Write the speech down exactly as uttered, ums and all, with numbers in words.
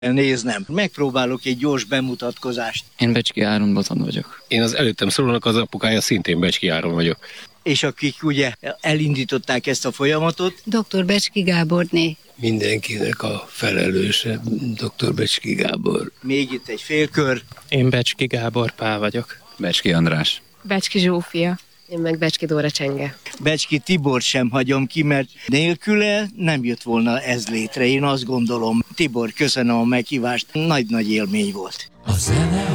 néznem. Megpróbálok egy gyors bemutatkozást. Én Becski Áron Botond vagyok. Én az előttem szólónak az apukája, szintén Becski Áron vagyok. És akik ugye elindították ezt a folyamatot. doktor Becski Gáborné. Mindenkinek a felelőse, doktor Becski Gábor. Még itt egy félkör. Én Becski Gábor Pál vagyok. Becski András. Becski Zsófia. Én meg Becski Dóra Csenge. Becski Tibor sem hagyom ki, mert nélküle nem jött volna ez létre. Én azt gondolom. Tibor, köszönöm a meghívást. Nagy-nagy élmény volt.